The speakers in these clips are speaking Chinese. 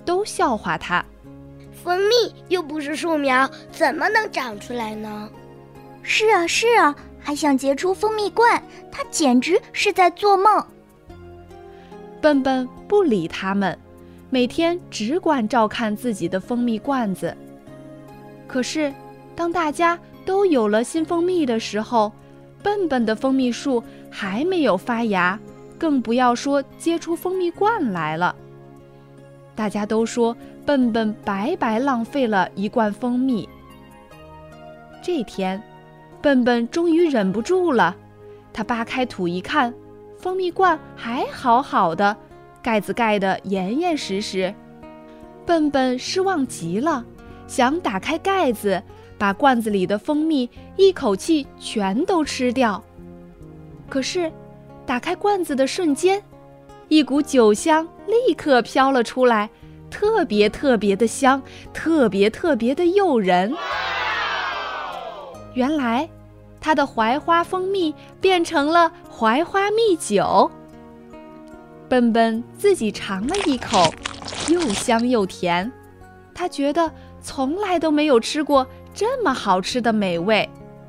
都笑话他。 蜂蜜又不是树苗，怎么能长出来呢？ 是啊，还想结出蜂蜜罐，他简直是在做梦。 笨笨不理他们，每天只管照看自己的蜂蜜罐子。可是当大家都有了新蜂蜜的时候，笨笨的蜂蜜树还没有发芽，更不要说结出蜂蜜罐来了。大家都说笨笨白白浪费了一罐蜂蜜。这天，笨笨终于忍不住了，他扒开土一看，蜂蜜罐还好好的，盖子盖得严严实实。笨笨失望极了，想打开盖子，把罐子里的蜂蜜一口气全都吃掉。可是打开罐子的瞬间，一股酒香立刻飘了出来，特别的香，特别的诱人。原来它的槐花蜂蜜变成了槐花蜜酒。笨笨自己尝了一口，又香又甜，他觉得从来都没有吃过这么好吃的美味。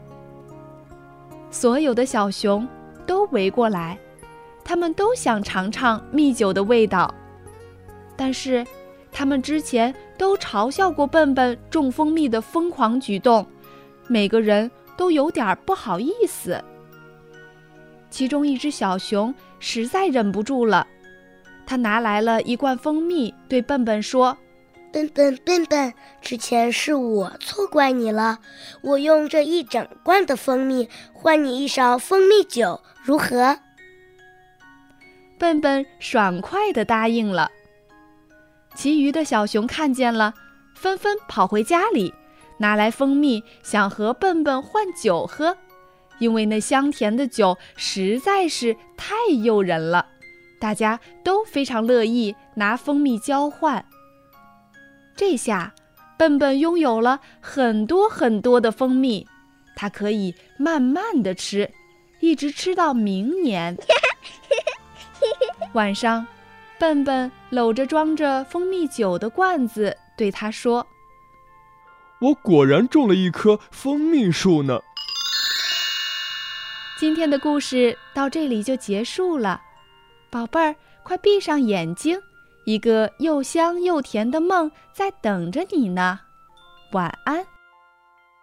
所有的小熊都围过来，他们都想尝尝蜜酒的味道，但是他们之前都嘲笑过笨笨种蜂蜜的疯狂举动，每个人都有点不好意思。其中一只小熊实在忍不住了，他拿来了一罐蜂蜜，对笨笨说： 笨笨，之前是我错怪你了，我用这一整罐的蜂蜜换你一勺蜂蜜酒，如何？ 笨笨爽快地答应了。其余的小熊看见了，纷纷跑回家里，拿来蜂蜜想和笨笨换酒喝，因为那香甜的酒实在是太诱人了，大家都非常乐意拿蜂蜜交换。这下笨笨拥有了很多的蜂蜜，它可以慢慢地吃，一直吃到明年。晚上，笨笨搂着装着蜂蜜酒的罐子，对他说： 我果然种了一棵蜂蜜树呢。 今天的故事到这里就结束了，宝贝儿，快闭上眼睛，一个又香又甜的梦在等着你呢。晚安。